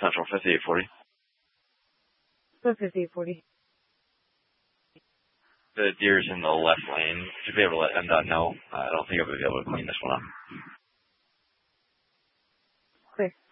Central 5840. What 5840? The deer's in the left lane. Should be able to let MDOT know. I don't think I'll be able to clean this one up. Clear.